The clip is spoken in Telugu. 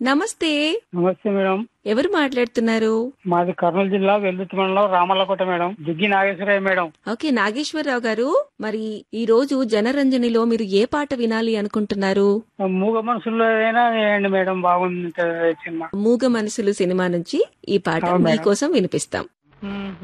నమస్తే. నమస్తే మేడం. ఎవరు మాట్లాడుతున్నారు? మాది కర్నూలు జిల్లా వెల్దుర్తి మండలం Ramallakota madam. Duggi Nageswarayya madam. Okay, Nageswararao గారు, మరి ఈ రోజు జనరంజనిలో మీరు ఏ పాట వినాలి అనుకుంటున్నారు? మూగ మనసుల్లో అయినా వేయండి మేడం, బాగుంది సినిమా. మూగ మనసులు సినిమా నుంచి ఈ పాట మీకోసం వినిపిస్తాం.